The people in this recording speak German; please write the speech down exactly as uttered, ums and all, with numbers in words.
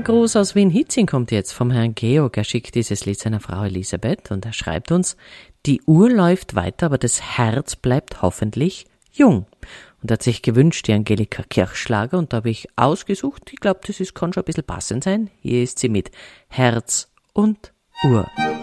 Gruß aus Wien-Hietzing kommt jetzt vom Herrn Georg. Er schickt dieses Lied seiner Frau Elisabeth und er schreibt uns, die Uhr läuft weiter, aber das Herz bleibt hoffentlich jung. Und er hat sich gewünscht, die Angelika Kirchschlager, und da habe ich ausgesucht, ich glaube, das ist, kann schon ein bisschen passend sein. Hier ist sie mit Herz und Uhr.